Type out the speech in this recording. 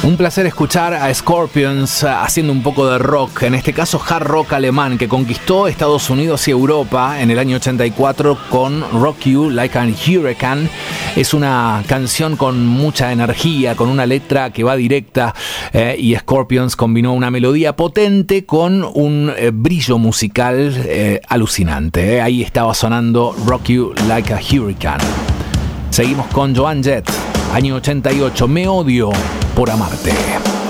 Un placer escuchar a Scorpions haciendo un poco de rock, en este caso hard rock alemán, que conquistó Estados Unidos y Europa en el año 84 con Rock You Like a Hurricane. Es una canción con mucha energía, con una letra que va directa, y Scorpions combinó una melodía potente con un brillo musical alucinante. Ahí estaba sonando Rock You Like a Hurricane. Seguimos con Joan Jett, año 88, Me odio por amarte.